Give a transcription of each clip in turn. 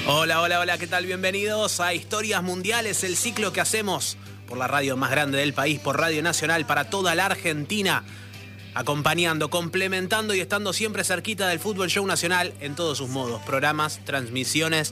Hola, hola, hola, ¿qué tal? Bienvenidos a Historias Mundiales, el ciclo que hacemos por la radio más grande del país, por Radio Nacional, para toda la Argentina, acompañando, complementando y estando siempre cerquita del fútbol show nacional en todos sus modos, programas, transmisiones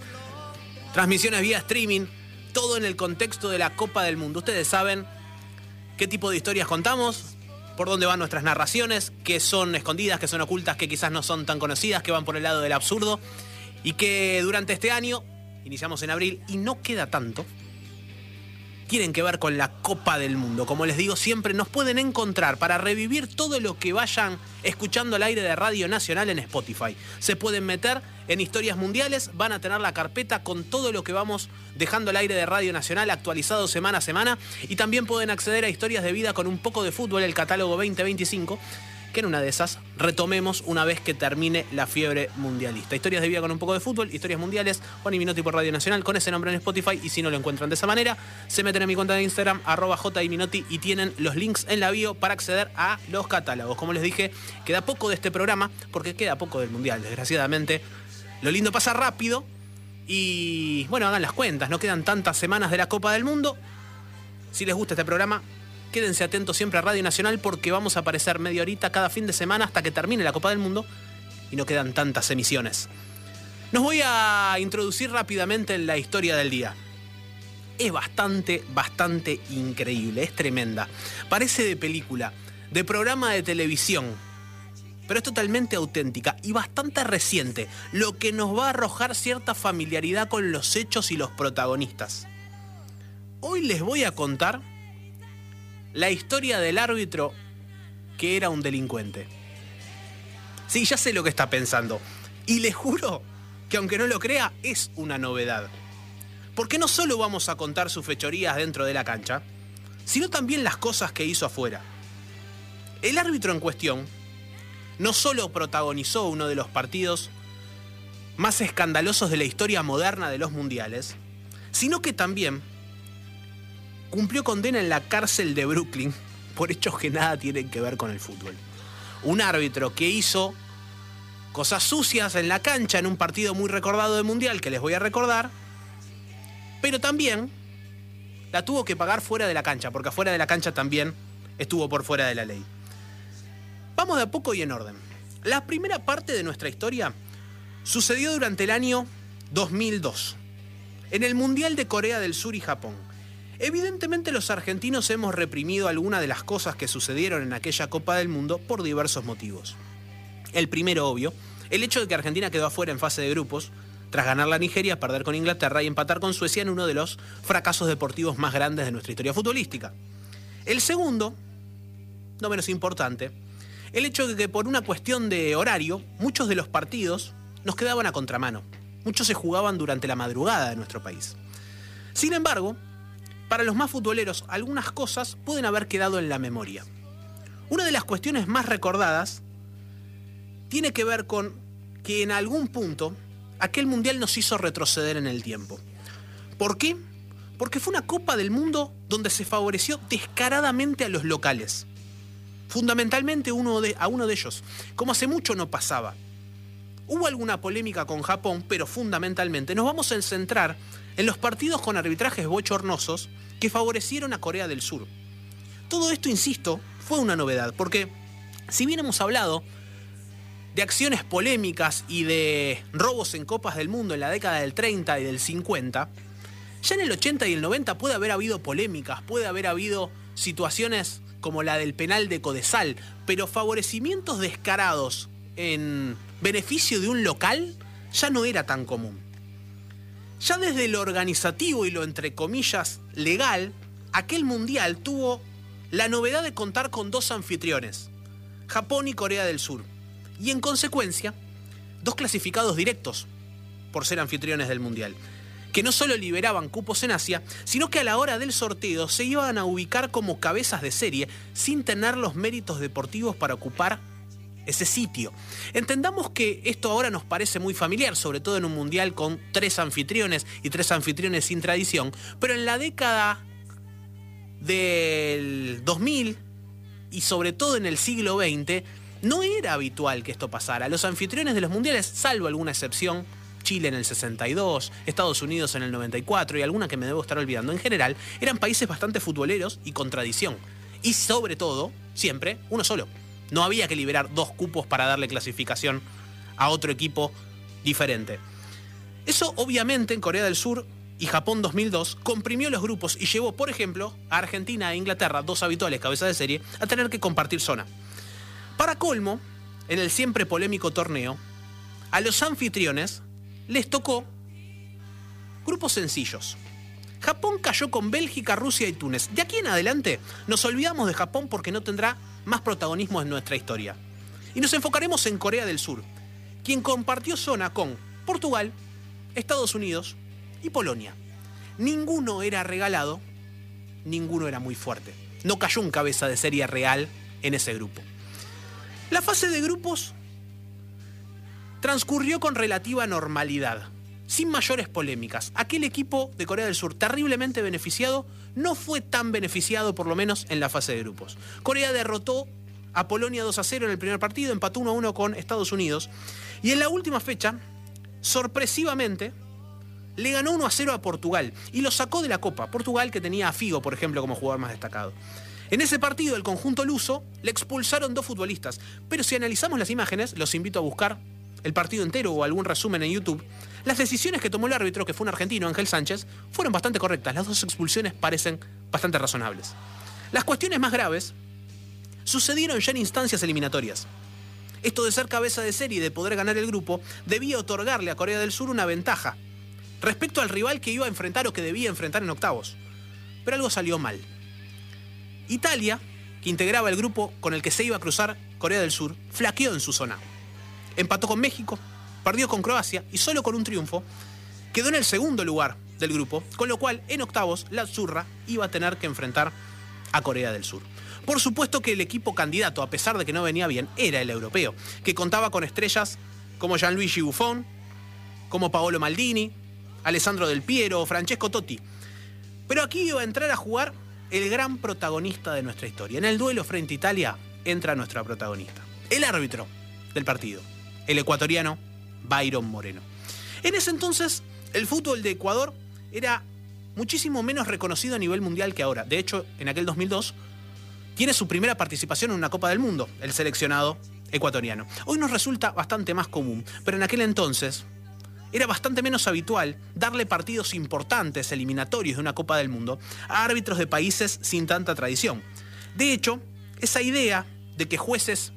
vía streaming, todo en el contexto de la Copa del Mundo. Ustedes saben qué tipo de historias contamos, por dónde van nuestras narraciones, que son escondidas, que son ocultas, que quizás no son tan conocidas, que van por el lado del absurdo. Y que durante este año, iniciamos en abril y no queda tanto, tienen que ver con la Copa del Mundo. Como les digo, siempre nos pueden encontrar para revivir todo lo que vayan escuchando al aire de Radio Nacional en Spotify. Se pueden meter en Historias Mundiales, van a tener la carpeta con todo lo que vamos dejando al aire de Radio Nacional actualizado semana a semana. Y también pueden acceder a Historias de Vida con un poco de fútbol, el catálogo 2025. Que en una de esas retomemos una vez que termine la fiebre mundialista. Historias de vida con un poco de fútbol, Historias Mundiales, Juan y Minotti por Radio Nacional, con ese nombre en Spotify, y si no lo encuentran de esa manera, se meten en mi cuenta de Instagram, @jiminotti, y tienen los links en la bio para acceder a los catálogos. Como les dije, queda poco de este programa, porque queda poco del Mundial, desgraciadamente. Lo lindo pasa rápido, y bueno, hagan las cuentas, no quedan tantas semanas de la Copa del Mundo. Si les gusta este programa, quédense atentos siempre a Radio Nacional, porque vamos a aparecer media horita cada fin de semana hasta que termine la Copa del Mundo y no quedan tantas emisiones. Nos voy a introducir rápidamente en la historia del día. Es bastante increíble, es tremenda. Parece de película, de programa de televisión, pero es totalmente auténtica y bastante reciente, lo que nos va a arrojar cierta familiaridad con los hechos y los protagonistas. Hoy les voy a contar la historia del árbitro que era un delincuente. Sí, ya sé lo que está pensando. Y les juro que, aunque no lo crea, es una novedad. Porque no solo vamos a contar sus fechorías dentro de la cancha, sino también las cosas que hizo afuera. El árbitro en cuestión no solo protagonizó uno de los partidos más escandalosos de la historia moderna de los mundiales, sino que también cumplió condena en la cárcel de Brooklyn por hechos que nada tienen que ver con el fútbol. Un árbitro que hizo cosas sucias en la cancha en un partido muy recordado del Mundial, que les voy a recordar, pero también la tuvo que pagar fuera de la cancha, porque afuera de la cancha también estuvo por fuera de la ley. Vamos de a poco y en orden. La primera parte de nuestra historia sucedió durante el año 2002, en el Mundial de Corea del Sur y Japón. Evidentemente los argentinos hemos reprimido algunas de las cosas que sucedieron en aquella Copa del Mundo por diversos motivos. El primero, obvio, el hecho de que Argentina quedó afuera en fase de grupos, tras ganar la Nigeria, perder con Inglaterra y empatar con Suecia en uno de los fracasos deportivos más grandes de nuestra historia futbolística. El segundo, no menos importante, el hecho de que por una cuestión de horario, muchos de los partidos nos quedaban a contramano. Muchos se jugaban durante la madrugada de nuestro país. Sin embargo, para los más futboleros, algunas cosas pueden haber quedado en la memoria. Una de las cuestiones más recordadas tiene que ver con que en algún punto aquel mundial nos hizo retroceder en el tiempo. ¿Por qué? Porque fue una Copa del Mundo donde se favoreció descaradamente a los locales. Fundamentalmente a uno de ellos, como hace mucho no pasaba. Hubo alguna polémica con Japón, pero fundamentalmente nos vamos a centrar en los partidos con arbitrajes bochornosos que favorecieron a Corea del Sur. Todo esto, insisto, fue una novedad, porque si bien hemos hablado de acciones polémicas y de robos en Copas del Mundo en la década del 30 y del 50, ya en el 80 y el 90 puede haber habido polémicas, puede haber habido situaciones como la del penal de Codesal, pero favorecimientos descarados en beneficio de un local ya no era tan común. Ya desde lo organizativo y lo, entre comillas, legal, aquel mundial tuvo la novedad de contar con dos anfitriones, Japón y Corea del Sur, y en consecuencia, dos clasificados directos por ser anfitriones del mundial, que no solo liberaban cupos en Asia, sino que a la hora del sorteo se iban a ubicar como cabezas de serie sin tener los méritos deportivos para ocupar ese sitio. Entendamos que esto ahora nos parece muy familiar, sobre todo en un mundial con 3 anfitriones y 3 anfitriones sin tradición, pero en la década del 2000 y sobre todo en el siglo XX no era habitual que esto pasara. Los anfitriones de los mundiales, salvo alguna excepción Chile en el 62, Estados Unidos en el 94 y alguna que me debo estar olvidando. En general, eran países bastante futboleros y con tradición. Y sobre todo, siempre, uno solo. No había que liberar 2 cupos para darle clasificación a otro equipo diferente. Eso obviamente en Corea del Sur y Japón 2002 comprimió los grupos y llevó, por ejemplo, a Argentina e Inglaterra, 2 habituales cabezas de serie, a tener que compartir zona. Para colmo, en el siempre polémico torneo, a los anfitriones les tocó grupos sencillos. Japón cayó con Bélgica, Rusia y Túnez. De aquí en adelante nos olvidamos de Japón porque no tendrá más protagonismo en nuestra historia. Y nos enfocaremos en Corea del Sur, quien compartió zona con Portugal, Estados Unidos y Polonia. Ninguno era regalado, ninguno era muy fuerte. No cayó un cabeza de serie real en ese grupo. La fase de grupos transcurrió con relativa normalidad, sin mayores polémicas. Aquel equipo de Corea del Sur, terriblemente beneficiado, no fue tan beneficiado, por lo menos en la fase de grupos. Corea derrotó a Polonia 2-0 en el primer partido, empató 1-1 con Estados Unidos, y en la última fecha, sorpresivamente, le ganó 1-0 a Portugal y lo sacó de la Copa. Portugal, que tenía a Figo, por ejemplo, como jugador más destacado. En ese partido, el conjunto luso le expulsaron 2 futbolistas. Pero si analizamos las imágenes, los invito a buscar el partido entero o algún resumen en YouTube. Las decisiones que tomó el árbitro, que fue un argentino, Ángel Sánchez, fueron bastante correctas. Las 2 expulsiones parecen bastante razonables. Las cuestiones más graves sucedieron ya en instancias eliminatorias. Esto de ser cabeza de serie y de poder ganar el grupo debía otorgarle a Corea del Sur una ventaja respecto al rival que iba a enfrentar o que debía enfrentar en octavos. Pero algo salió mal. Italia, que integraba el grupo con el que se iba a cruzar Corea del Sur, flaqueó en su zona. Empató con México, perdió con Croacia y solo con un triunfo quedó en el segundo lugar del grupo, con lo cual en octavos la Azzurra iba a tener que enfrentar a Corea del Sur. Por supuesto que el equipo candidato, a pesar de que no venía bien, era el europeo, que contaba con estrellas como Gianluigi Buffon, como Paolo Maldini, Alessandro Del Piero o Francesco Totti. Pero aquí iba a entrar a jugar el gran protagonista de nuestra historia. En el duelo frente a Italia entra nuestra protagonista, el árbitro del partido, el ecuatoriano Byron Moreno. En ese entonces, el fútbol de Ecuador era muchísimo menos reconocido a nivel mundial que ahora. De hecho, en aquel 2002, tiene su primera participación en una Copa del Mundo, el seleccionado ecuatoriano. Hoy nos resulta bastante más común, pero en aquel entonces era bastante menos habitual darle partidos importantes, eliminatorios de una Copa del Mundo, a árbitros de países sin tanta tradición. De hecho, esa idea de que jueces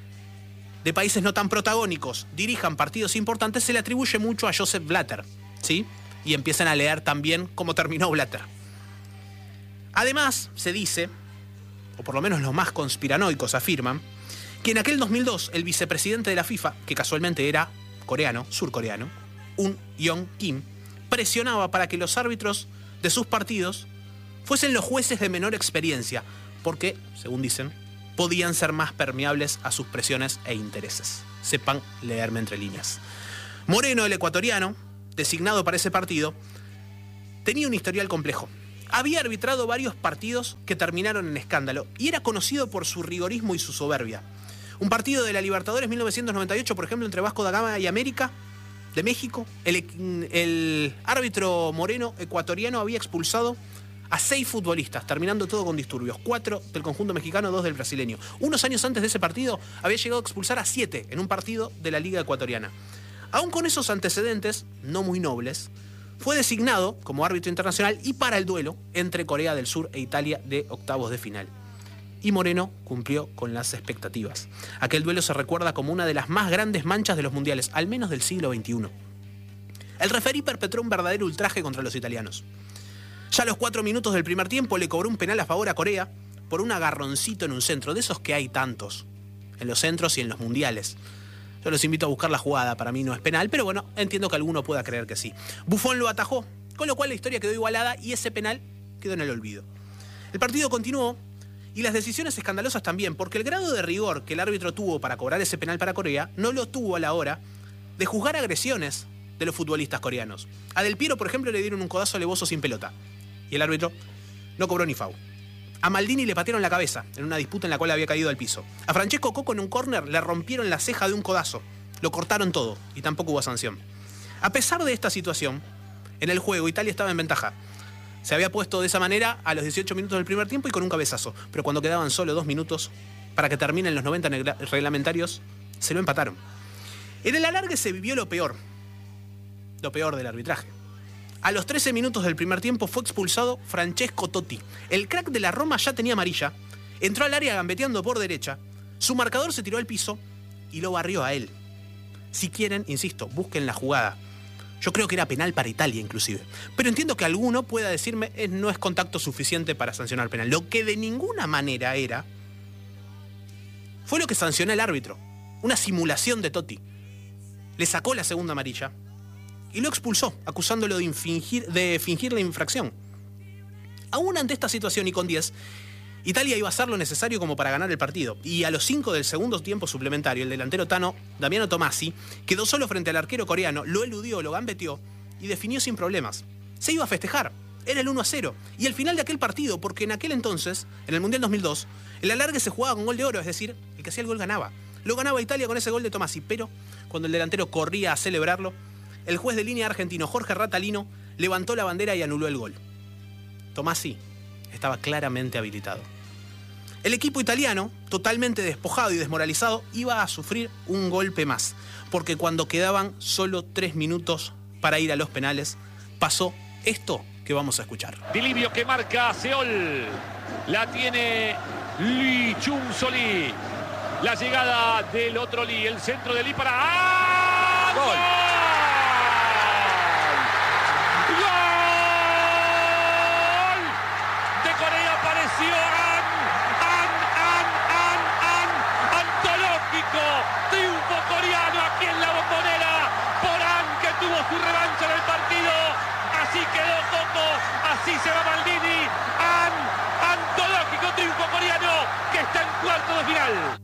de países no tan protagónicos dirijan partidos importantes se le atribuye mucho a Joseph Blatter, ¿sí? Y empiezan a leer también cómo terminó Blatter. Además, se dice, o por lo menos los más conspiranoicos afirman, que en aquel 2002 el vicepresidente de la FIFA, que casualmente era coreano, surcoreano, Un Yeong Kim, presionaba para que los árbitros de sus partidos fuesen los jueces de menor experiencia, porque, según dicen, podían ser más permeables a sus presiones e intereses. Sepan leerme entre líneas. Moreno, el ecuatoriano, designado para ese partido, tenía un historial complejo. Había arbitrado varios partidos que terminaron en escándalo y era conocido por su rigorismo y su soberbia. Un partido de la Libertadores 1998, por ejemplo, entre Vasco da Gama y América de México, el árbitro Moreno ecuatoriano había expulsado a 6 futbolistas, terminando todo con disturbios. 4 del conjunto mexicano, 2 del brasileño. Unos años antes de ese partido había llegado a expulsar a 7 en un partido de la Liga Ecuatoriana. Aún con esos antecedentes, no muy nobles, fue designado como árbitro internacional y para el duelo entre Corea del Sur e Italia de octavos de final. Y Moreno cumplió con las expectativas. Aquel duelo se recuerda como una de las más grandes manchas de los mundiales, al menos del siglo XXI. El referí perpetró un verdadero ultraje contra los italianos. Ya a los 4 minutos del primer tiempo le cobró un penal a favor a Corea por un agarroncito en un centro, de esos que hay tantos, en los centros y en los mundiales. Yo los invito a buscar la jugada, para mí no es penal, pero bueno, entiendo que alguno pueda creer que sí. Buffon lo atajó, con lo cual la historia quedó igualada y ese penal quedó en el olvido. El partido continuó y las decisiones escandalosas también, porque el grado de rigor que el árbitro tuvo para cobrar ese penal para Corea no lo tuvo a la hora de juzgar agresiones de los futbolistas coreanos. A Del Piero, por ejemplo, le dieron un codazo alevoso sin pelota y el árbitro no cobró ni foul. A Maldini le patearon la cabeza en una disputa en la cual había caído al piso. A Francesco Coco en un córner le rompieron la ceja de un codazo. Lo cortaron todo y tampoco hubo sanción. A pesar de esta situación, en el juego Italia estaba en ventaja. Se había puesto de esa manera a los 18 minutos del primer tiempo y con un cabezazo. Pero cuando quedaban solo 2 minutos para que terminen los 90 reglamentarios, se lo empataron. En el alargue se vivió lo peor del arbitraje. A los 13 minutos del primer tiempo fue expulsado Francesco Totti. El crack de la Roma ya tenía amarilla, entró al área gambeteando por derecha, su marcador se tiró al piso y lo barrió a él. Si quieren, insisto, busquen la jugada. Yo creo que era penal para Italia inclusive. Pero entiendo que alguno pueda decirme no es contacto suficiente para sancionar penal. Lo que de ninguna manera era fue lo que sancionó el árbitro. Una simulación de Totti. Le sacó la segunda amarilla y lo expulsó, acusándolo de fingir la infracción. Aún ante esta situación y con 10, Italia iba a hacer lo necesario como para ganar el partido. Y a los 5 del segundo tiempo suplementario, el delantero Damiano Tommasi quedó solo frente al arquero coreano, lo eludió, lo gambeteó y definió sin problemas. Se iba a festejar. Era el 1-0. Y el final de aquel partido, porque en aquel entonces, en el Mundial 2002, el alargue se jugaba con gol de oro, es decir, el que hacía el gol ganaba. Lo ganaba Italia con ese gol de Tommasi, pero cuando el delantero corría a celebrarlo, el juez de línea argentino Jorge Ratalino levantó la bandera y anuló el gol. Tommasi estaba claramente habilitado. El equipo italiano, totalmente despojado y desmoralizado, iba a sufrir un golpe más, porque cuando quedaban solo 3 minutos para ir a los penales, pasó esto que vamos a escuchar. Di Livio que marca Seol, la tiene Lee Chung-Solí, la llegada del otro Lee, el centro de Lee para... ¡Ah! ¡Gol! Apareció antológico triunfo coreano aquí en la Bombonera por An, que tuvo su revancha en el partido. Así quedó Coco, así se va Maldini. Antológico triunfo coreano que está en cuartos de final.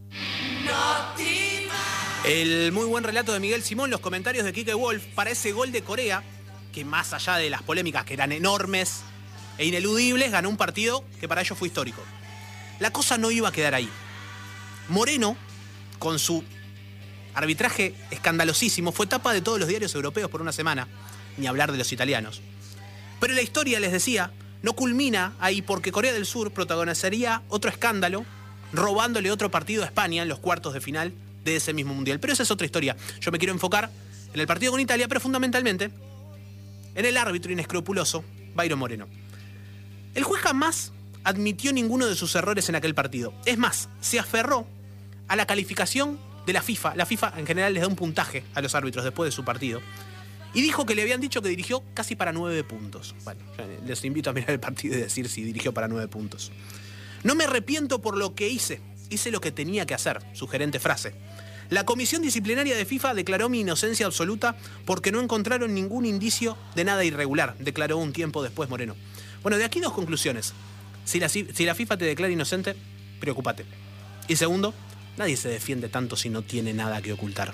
El muy buen relato de Miguel Simón, los comentarios de Quique Wolf para ese gol de Corea, que más allá de las polémicas que eran enormes e ineludibles, ganó un partido que para ellos fue histórico. La cosa no iba a quedar ahí. Moreno, con su arbitraje escandalosísimo, fue tapa de todos los diarios europeos por una semana, ni hablar de los italianos. Pero la historia, les decía, no culmina ahí porque Corea del Sur protagonizaría otro escándalo, robándole otro partido a España en los cuartos de final de ese mismo mundial. Pero esa es otra historia. Yo me quiero enfocar en el partido con Italia, pero fundamentalmente en el árbitro inescrupuloso, Byron Moreno. El juez jamás admitió ninguno de sus errores en aquel partido. Es más, se aferró a la calificación de la FIFA. La FIFA en general les da un puntaje a los árbitros después de su partido. Y dijo que le habían dicho que dirigió casi para 9 puntos. Bueno, les invito a mirar el partido y decir si dirigió para 9 puntos. No me arrepiento por lo que hice. Hice lo que tenía que hacer. Sugerente frase. La comisión disciplinaria de FIFA declaró mi inocencia absoluta porque no encontraron ningún indicio de nada irregular, declaró un tiempo después Moreno. Bueno, de aquí 2 conclusiones. Si la FIFA te declara inocente, preocúpate. Y segundo, nadie se defiende tanto si no tiene nada que ocultar.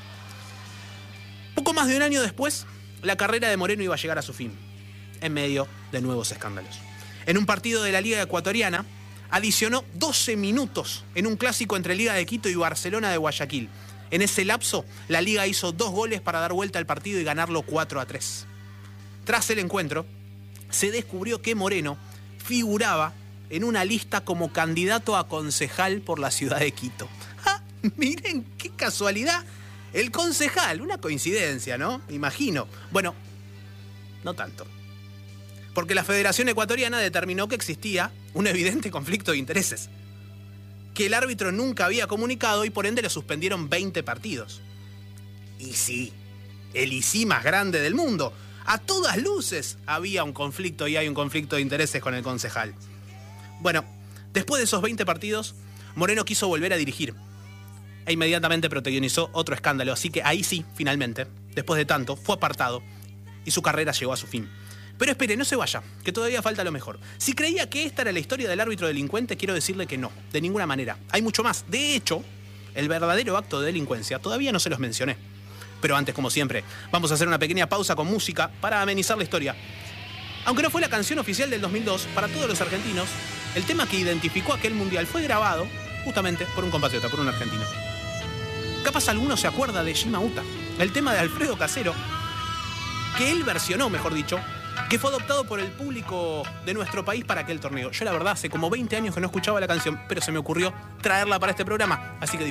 Poco más de un año después, la carrera de Moreno iba a llegar a su fin, en medio de nuevos escándalos. En un partido de la Liga Ecuatoriana, adicionó 12 minutos en un clásico entre Liga de Quito y Barcelona de Guayaquil. En ese lapso, la Liga hizo 2 goles para dar vuelta al partido y ganarlo 4-3. Tras el encuentro, se descubrió que Moreno figuraba en una lista como candidato a concejal por la ciudad de Quito. ¡Ah! Miren qué casualidad. El concejal, una coincidencia, ¿no? Imagino. Bueno, no tanto. Porque la Federación Ecuatoriana determinó que existía un evidente conflicto de intereses, que el árbitro nunca había comunicado y por ende le suspendieron 20 partidos. Y sí, el ICI más grande del mundo. A todas luces había un conflicto y hay un conflicto de intereses con el concejal. Bueno, después de esos 20 partidos, Moreno quiso volver a dirigir e inmediatamente protagonizó otro escándalo. Así que ahí sí, finalmente, después de tanto, fue apartado y su carrera llegó a su fin. Pero espere, no se vaya, que todavía falta lo mejor. Si creía que esta era la historia del árbitro delincuente, quiero decirle que no, de ninguna manera. Hay mucho más. De hecho, el verdadero acto de delincuencia todavía no se los mencioné. Pero antes, como siempre, vamos a hacer una pequeña pausa con música para amenizar la historia. Aunque no fue la canción oficial del 2002, para todos los argentinos, el tema que identificó aquel mundial fue grabado justamente por un compatriota, por un argentino. Capaz alguno se acuerda de Shima Uta, el tema de Alfredo Casero, que él versionó, mejor dicho, que fue adoptado por el público de nuestro país para aquel torneo. Yo la verdad hace como 20 años que no escuchaba la canción, pero se me ocurrió traerla para este programa, así que